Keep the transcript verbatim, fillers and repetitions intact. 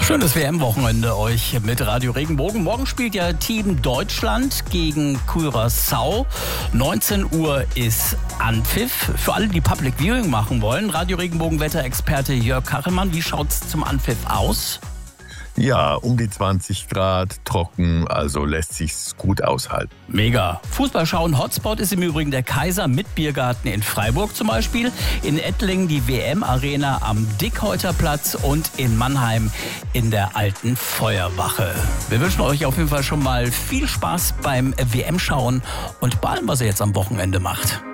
Schönes W M-Wochenende euch mit Radio Regenbogen. Morgen spielt ja Team Deutschland gegen Curaçao. neunzehn Uhr ist Anpfiff. Für alle, die Public Viewing machen wollen, Radio Regenbogen Wetterexperte Jörg Kachelmann, wie schaut's zum Anpfiff aus? Ja, um die zwanzig Grad, trocken, also lässt sich's gut aushalten. Mega. Fußball schauen Hotspot ist im Übrigen der Kaiser mit Biergarten in Freiburg zum Beispiel, in Ettlingen die W M-Arena am Dickhäuterplatz und in Mannheim in der alten Feuerwache. Wir wünschen euch auf jeden Fall schon mal viel Spaß beim W M-Schauen und bei allem, was ihr jetzt am Wochenende macht.